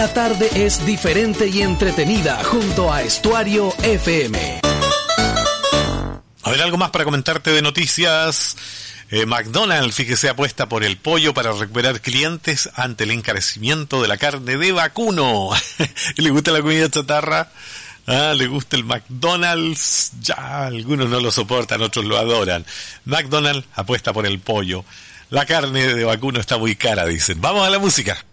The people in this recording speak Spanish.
La tarde es diferente y entretenida junto a Estuario FM. A ver, algo más para comentarte de noticias. McDonald's, fíjese, apuesta por el pollo para recuperar clientes ante el encarecimiento de la carne de vacuno. ¿Le gusta la comida chatarra? ¿Le gusta el McDonald's? Ya, algunos no lo soportan, otros lo adoran. McDonald's apuesta por el pollo. La carne de vacuno está muy cara, dicen. Vamos a la música.